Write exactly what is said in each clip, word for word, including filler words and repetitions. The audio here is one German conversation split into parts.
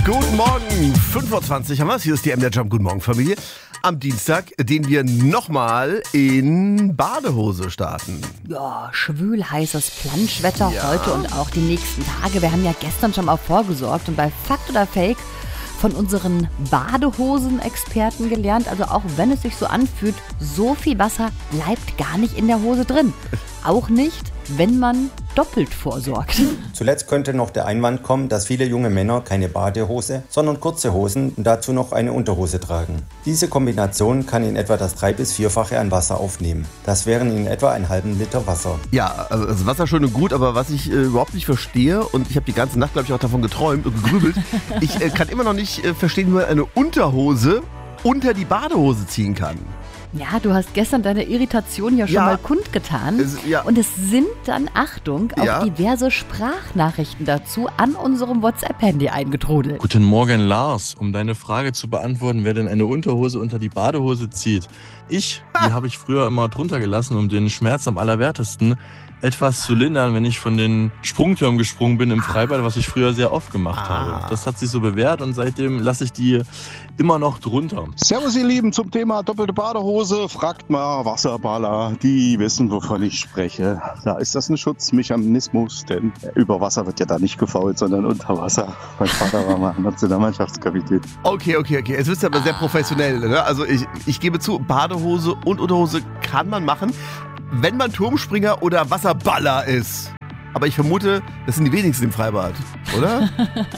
Guten Morgen, fünf Uhr zwanzig haben wir es. Hier ist die M D R Jump. Guten Morgen, Familie. Am Dienstag, den wir nochmal in Badehose starten. Ja, schwül heißes Planschwetter Ja. heute und auch die nächsten Tage. Wir haben ja gestern schon mal vorgesorgt und bei Fakt oder Fake von unseren Badehosen-Experten gelernt. Also auch wenn es sich so anfühlt, so viel Wasser bleibt gar nicht in der Hose drin. Auch nicht, wenn man doppelt vorsorgt. Zuletzt könnte noch der Einwand kommen, dass viele junge Männer keine Badehose, sondern kurze Hosen und dazu noch eine Unterhose tragen. Diese Kombination kann in etwa das drei- bis vierfache an Wasser aufnehmen. Das wären in etwa einen halben Liter Wasser. Ja, also das Wasser schön und gut, aber was ich äh, überhaupt nicht verstehe, und ich habe die ganze Nacht, glaube ich, auch davon geträumt und gegrübelt, ich äh, kann immer noch nicht äh, verstehen, wie man eine Unterhose unter die Badehose ziehen kann. Ja, du hast gestern deine Irritation ja schon Ja. mal kundgetan. Es- ja. Und es sind dann, Achtung, auch Ja. diverse Sprachnachrichten dazu an unserem WhatsApp-Handy eingetrudelt. Guten Morgen, Lars. Um deine Frage zu beantworten, wer denn eine Unterhose unter die Badehose zieht. Ich, die habe ich früher immer drunter gelassen, um den Schmerz am allerwertesten etwas zu lindern, wenn ich von den Sprungtürmen gesprungen bin im Freibad, was ich früher sehr oft gemacht Ah. habe. Das hat sich so bewährt und seitdem lasse ich die immer noch drunter. Servus ihr Lieben, zum Thema doppelte Badehose, fragt mal Wasserballer, die wissen, wovon ich spreche. Da ist das ein Schutzmechanismus, denn über Wasser wird ja da nicht gefault, sondern unter Wasser. Mein Vater war mal Nationalmannschaftskapitän. Okay, okay, okay. Es ist aber sehr professionell. Ne? Also ich, ich gebe zu, Badehose und Unterhose kann man machen, wenn man Turmspringer oder Wasserballer ist. Aber ich vermute, das sind die wenigsten im Freibad, oder?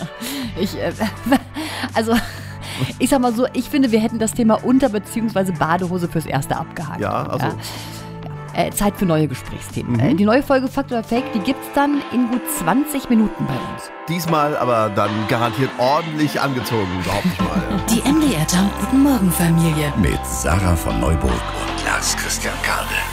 Ich, äh, also, ich sag mal so, ich finde, wir hätten das Thema Unter- bzw. Badehose fürs Erste abgehakt. Ja, also. Ja. Äh, Zeit für neue Gesprächsthemen. Mhm. Äh, die neue Folge Fakt oder Fake, die gibt's dann in gut zwanzig Minuten bei uns. Diesmal aber dann garantiert ordentlich angezogen, behaupte ich mal. Die M D R Jump Guten Morgen Familie. Mit Sarah von Neuburg und Lars Christian Kade.